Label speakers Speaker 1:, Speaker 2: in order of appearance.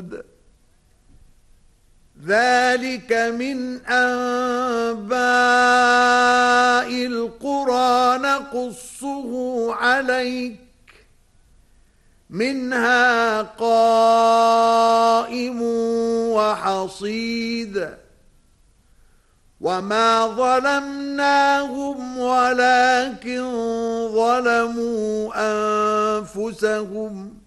Speaker 1: شهود ذلك من أنباء القرى نقصه عليك منها قائم وحصيد وما ظلمناهم ولكن ظلموا أنفسهم